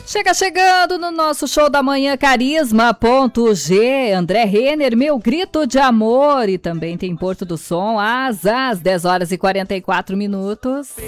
Chegando no nosso show da manhã, Carisma.g, André Renner, Meu Grito de Amor, e também tem Porto do Som, às 10 horas e 44 minutos.